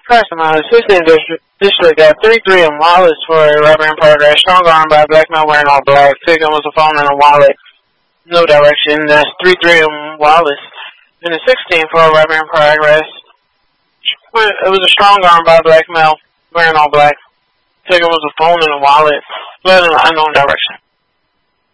Customer, 16th District got 3-3 in Wallace for a robbery in progress. Strong arm by a black man wearing all black. Taken was a phone and a wallet. No direction. That's 3-3 in Wallace. And the 16th for a robbery in progress. It was a strong arm by a black male wearing all black. Taken was a phone and a wallet. Fled in an unknown direction.